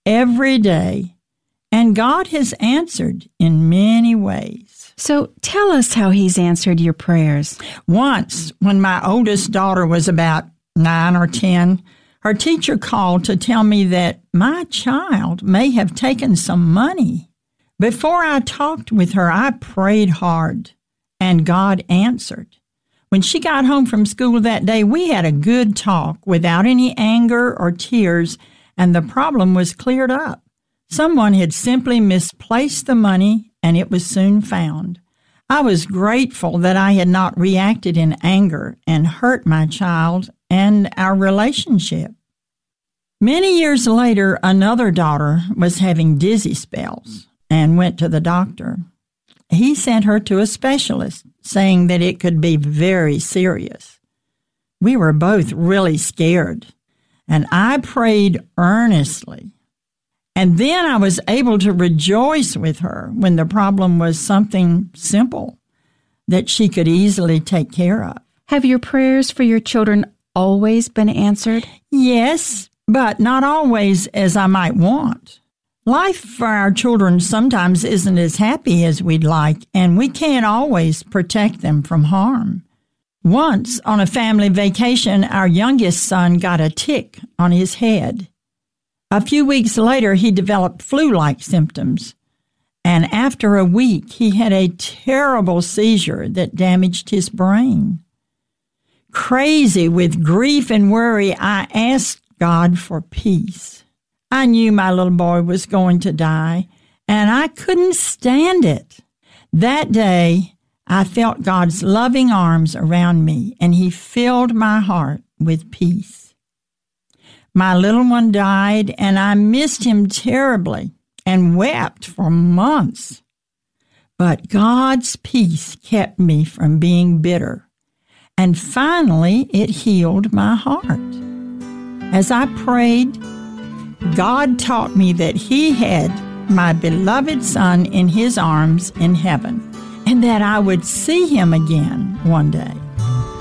every day, and God has answered in many ways. So tell us how He's answered your prayers. Once, when my oldest daughter was about 9 or 10, her teacher called to tell me that my child may have taken some money. Before I talked with her, I prayed hard, and God answered. When she got home from school that day, we had a good talk without any anger or tears, and the problem was cleared up. Someone had simply misplaced the money, and it was soon found. I was grateful that I had not reacted in anger and hurt my child and our relationship. Many years later, another daughter was having dizzy spells and went to the doctor. He sent her to a specialist, saying that it could be very serious. We were both really scared, and I prayed earnestly. And then I was able to rejoice with her when the problem was something simple that she could easily take care of. Have your prayers for your children always been answered? Yes, but not always as I might want. Life for our children sometimes isn't as happy as we'd like, and we can't always protect them from harm. Once, on a family vacation, our youngest son got a tick on his head. A few weeks later, he developed flu-like symptoms, and after a week, he had a terrible seizure that damaged his brain. Crazy with grief and worry, I asked God for peace. I knew my little boy was going to die, and I couldn't stand it. That day, I felt God's loving arms around me, and He filled my heart with peace. My little one died, and I missed him terribly and wept for months. But God's peace kept me from being bitter, and finally it healed my heart. As I prayed, God taught me that He had my beloved Son in His arms in heaven, and that I would see Him again one day.